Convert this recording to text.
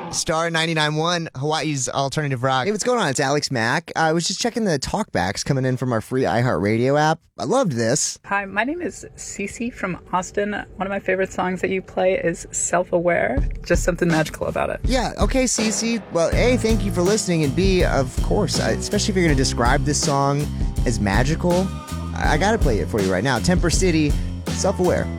Star 99.1, Hawaii's alternative rock. Hey, what's going on? It's Alex Mack. I was just checking the talkbacks coming in from our free iHeartRadio app. I loved this. Hi, my name is Cece from Austin. One of my favorite songs that you play is Self-Aware. Just something magical about it. Yeah, okay, Cece. Well, A, thank you for listening, and B, of course, especially if you're going to describe this song as magical, I got to play it for you right now. Temper City, Self-Aware.